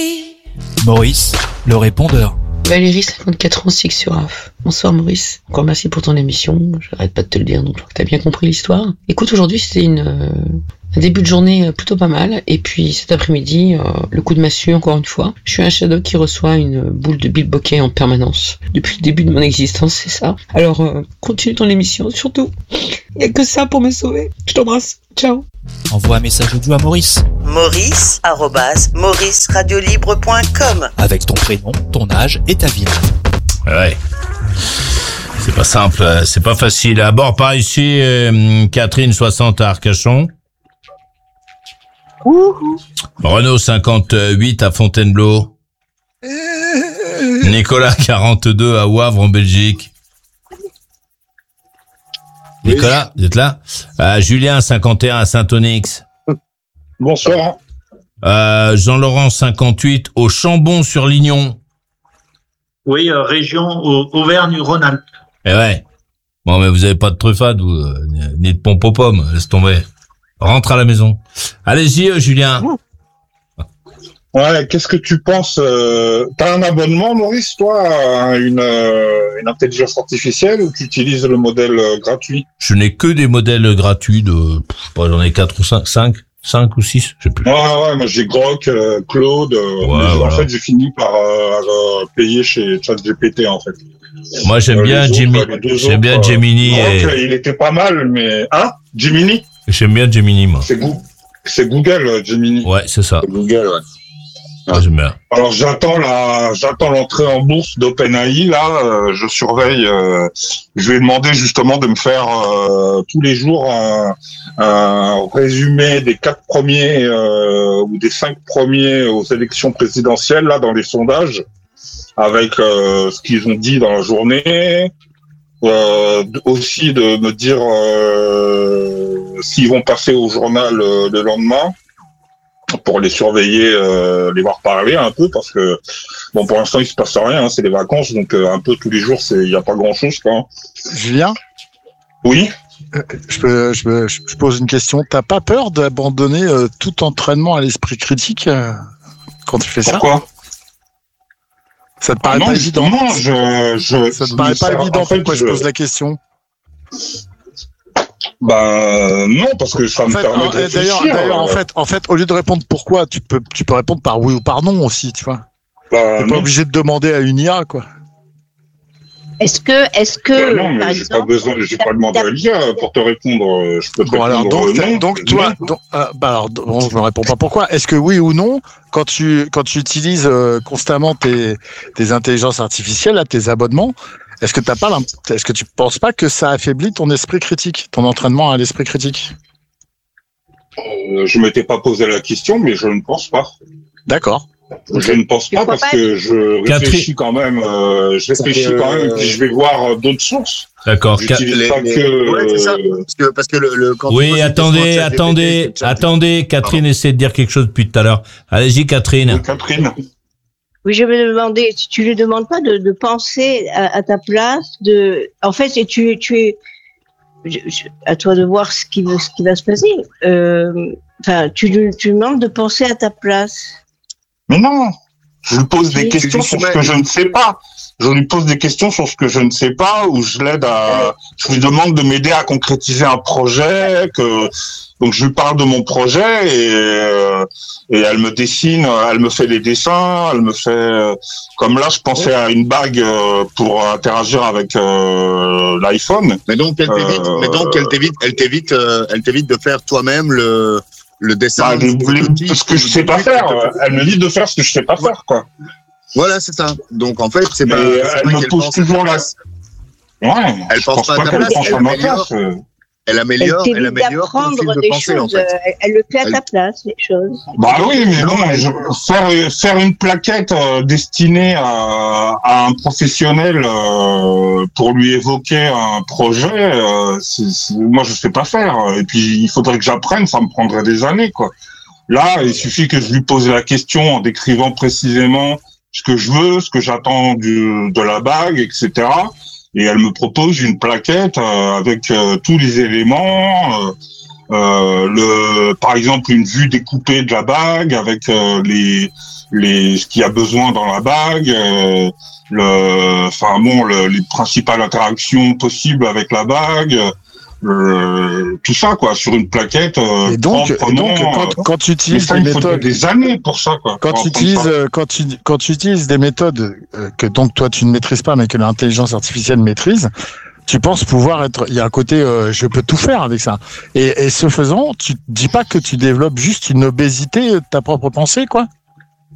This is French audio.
Maurice, le répondeur. Valérie, 54 ans, 6 sur AF. Bonsoir Maurice. Encore merci pour ton émission. J'arrête pas de te le dire, donc je crois que t'as bien compris l'histoire. Écoute, aujourd'hui c'était un début de journée plutôt pas mal. Et puis cet après-midi, le coup de massue encore une fois. Je suis un shadow qui reçoit une boule de bilboquet en permanence. Depuis le début de mon existence, c'est ça. Alors, continue ton émission, surtout. Il y a que ça pour me sauver. Je t'embrasse. Ciao. Envoie un message audio à Maurice. Maurice@mauriceradiolibre.com. Avec ton prénom, ton âge et ta ville. Ouais. C'est pas simple, c'est pas facile. À bord par ici, Catherine 60 à Arcachon. Renaud 58 à Fontainebleau. Nicolas 42 à Wavre en Belgique. Nicolas, vous êtes là? Julien 51 à Saint-Onyx. Bonsoir. Jean-Laurent 58 au Chambon-sur-Lignon. Oui, région Auvergne-Rhône-Alpes. Eh ouais. Bon, mais vous avez pas de truffade, vous, ni de pompe aux pommes, laisse tomber. Rentre à la maison. Allez-y, Julien. Ouais, qu'est-ce que tu penses t'as un abonnement, Maurice, toi, à une intelligence artificielle, ou tu utilises le modèle gratuit? Je n'ai que des modèles gratuits j'en ai 4 ou 5 ou 6, je sais plus. Ouais, moi j'ai Grok, Claude, en fait j'ai fini par payer chez ChatGPT en fait. Moi j'aime bien Gemini. Grok, il était pas mal, mais Gemini. J'aime bien Gemini, moi. C'est Google, Gemini. Ouais, c'est ça. C'est Google, ouais. Ouais, j'aime bien. Alors j'attends l'entrée en bourse d'OpenAI là. Je surveille. Je vais demander justement de me faire tous les jours un résumé des 4 premiers ou des 5 premiers aux élections présidentielles là dans les sondages, avec ce qu'ils ont dit dans la journée. Aussi de me dire s'ils vont passer au journal le lendemain, pour les surveiller, les voir parler un peu, parce que bon, pour l'instant il se passe rien, c'est les vacances, donc un peu tous les jours il y a pas grand chose quoi. Julien, oui, je pose une question. T'as pas peur d'abandonner tout entraînement à l'esprit critique quand tu fais pourquoi ça te paraît non, pas évident? ça te paraît pas évident? En fait, pourquoi je pose la question? Non, parce que ça me permet de réfléchir. D'ailleurs, en fait, au lieu de répondre pourquoi, tu peux répondre par oui ou par non aussi, tu vois. T'es pas obligé de demander à une IA, quoi. Est-ce que non, mais j'ai pas besoin, j'ai pas demandé à l'IA pour te répondre. Je peux te répondre. Alors je me réponds pas pourquoi. Est-ce que oui ou non, quand tu utilises constamment tes intelligences artificielles, là, tes abonnements, est-ce que tu penses pas que ça affaiblit ton esprit critique, ton entraînement à l'esprit critique? Je m'étais pas posé la question, mais je ne pense pas. D'accord. Je ne pense pas parce que je réfléchis quand même. Et puis je vais voir d'autres sources. D'accord. Pas que. Ouais, c'est ça. Parce que quand oui, attendez. Catherine essaie de dire quelque chose depuis tout à l'heure. Allez-y, Catherine. Catherine. Oui, je me demandais, tu lui demandes pas de penser à ta place, en fait, tu es, à toi de voir ce qui va se passer. Tu demandes de penser à ta place. Mais non, je lui pose des questions sur ce que je ne sais pas. Je lui pose des questions sur ce que je ne sais pas, ou je lui demande de m'aider à concrétiser un projet, donc je lui parle de mon projet et elle me dessine, elle me fait les dessins, elle me fait, comme là je pensais à une bague pour interagir avec l'iPhone. Mais donc elle t'évite de faire toi-même le dessin. Ce que je sais pas faire. Elle me dit de faire ce que je sais pas faire, quoi. Voilà, c'est ça. Donc en fait, elle me pose toujours la. Ouais. Elle pense pas à ta place. Elle améliore ton fil de pensée, en fait. Elle le fait à ta place, les choses. Bah oui, mais non, faire une plaquette destinée à un professionnel pour lui évoquer un projet, moi je sais pas faire. Et puis il faudrait que j'apprenne, ça me prendrait des années, quoi. Là, il suffit que je lui pose la question en décrivant précisément ce que je veux, ce que j'attends de la bague, etc. Et elle me propose une plaquette avec tous les éléments, par exemple une vue découpée de la bague avec ce qu'il y a besoin dans la bague, les principales interactions possibles avec la bague, tout ça quoi, sur une plaquette. Et donc quand tu utilises des méthodes, des années pour ça quoi. Quand tu utilises des méthodes que donc toi tu ne maîtrises pas, mais que l'intelligence artificielle maîtrise, tu penses pouvoir être. Il y a un côté, je peux tout faire avec ça. Et ce faisant, tu dis pas que tu développes juste une obésité de ta propre pensée, quoi.